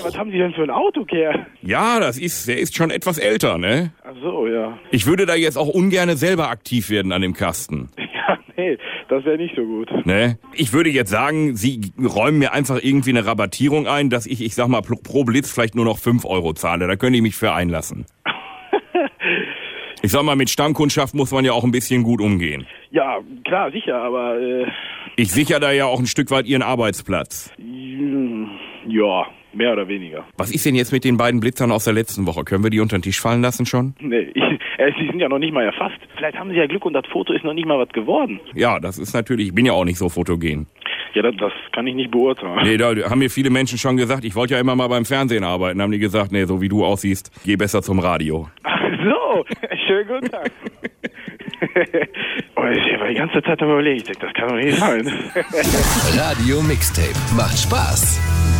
Was haben Sie denn für ein Auto, Kerl? Ja, der ist schon etwas älter, ne? Ach so, ja. Ich würde da jetzt auch ungern selber aktiv werden an dem Kasten. Ja, nee, das wäre nicht so gut. Ne? Ich würde jetzt sagen, Sie räumen mir einfach irgendwie eine Rabattierung ein, dass ich sag mal, pro Blitz vielleicht nur noch 5 Euro zahle. Da könnte ich mich für einlassen. Ich sag mal, mit Stammkundschaft muss man ja auch ein bisschen gut umgehen. Ja, klar, sicher, aber Ich sichere da ja auch ein Stück weit Ihren Arbeitsplatz. ja, mehr oder weniger. Was ist denn jetzt mit den beiden Blitzern aus der letzten Woche? Können wir die unter den Tisch fallen lassen schon? Nee, Sie sind ja noch nicht mal erfasst. Vielleicht haben Sie ja Glück und das Foto ist noch nicht mal was geworden. Ja, das ist natürlich, ich bin ja auch nicht so fotogen. Ja, das kann ich nicht beurteilen. Nee, da haben mir viele Menschen schon gesagt, ich wollte ja immer mal beim Fernsehen arbeiten. Haben die gesagt, nee, so wie du aussiehst, geh besser zum Radio. Ach so, schönen guten Tag. Oh, ich war die ganze Zeit am Überlegen, das kann doch nicht sein. Radio Mixtape macht Spaß.